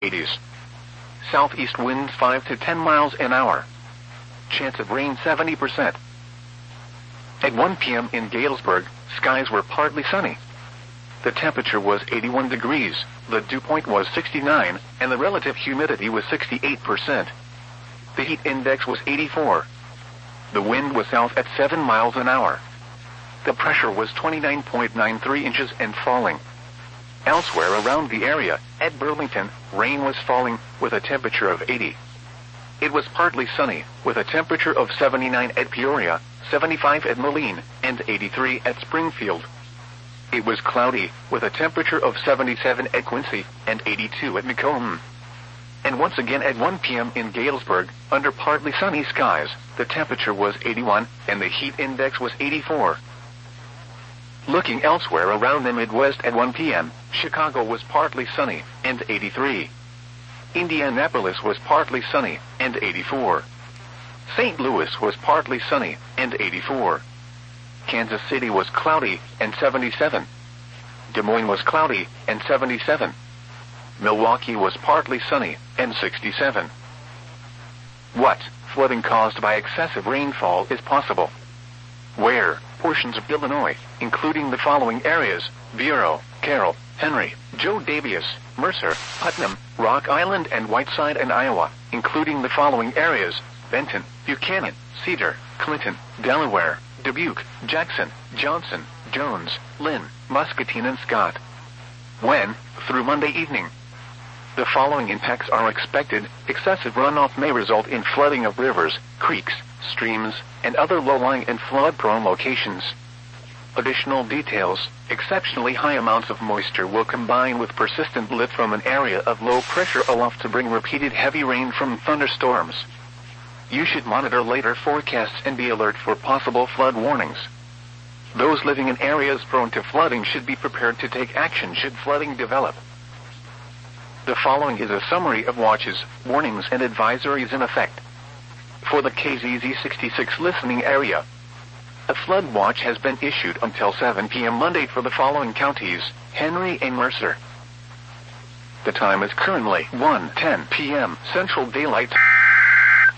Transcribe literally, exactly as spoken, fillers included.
eighties. Southeast winds five to ten miles an hour. Chance of rain seventy percent. At one p m in Galesburg, skies were partly sunny. The temperature was eighty-one degrees, the dew point was sixty-nine, and the relative humidity was sixty-eight percent. The heat index was eighty-four. The wind was south at seven miles an hour. The pressure was twenty-nine point nine three inches and falling. Elsewhere around the area, at Burlington, rain was falling, with a temperature of eighty. It was partly sunny, with a temperature of seventy-nine at Peoria, seventy-five at Moline, and eighty-three at Springfield. It was cloudy, with a temperature of seventy-seven at Quincy, and eighty-two at Macomb. And once again at one p m in Galesburg, under partly sunny skies, the temperature was eighty-one, and the heat index was eighty-four. Looking elsewhere around the Midwest at one p m, Chicago was partly sunny, and eighty-three. Indianapolis was partly sunny, and eighty-four. Saint Louis was partly sunny, and eighty-four. Kansas City was cloudy, and seventy-seven. Des Moines was cloudy, and seventy-seven. Milwaukee was partly sunny, and sixty-seven. What flooding caused by excessive rainfall is possible? Where portions of Illinois, including the following areas: Vero, Carroll, Henry, Joe Daviess, Mercer, Putnam, Rock Island, and Whiteside, and Iowa, including the following areas: Benton, Buchanan, Cedar, Clinton, Delaware, Dubuque, Jackson, Johnson, Jones, Lynn, Muscatine, and Scott. When? Through Monday evening. The following impacts are expected. Excessive runoff may result in flooding of rivers, creeks, streams, and other low-lying and flood-prone locations. Additional details: exceptionally high amounts of moisture will combine with persistent lift from an area of low pressure aloft to bring repeated heavy rain from thunderstorms. You should monitor later forecasts and be alert for possible flood warnings. Those living in areas prone to flooding should be prepared to take action should flooding develop. The following is a summary of watches, warnings, and advisories in effect. For the K Z Z sixty-six listening area, a flood watch has been issued until seven p m Monday for the following counties: Henry and Mercer. The time is currently one ten p m Central Daylight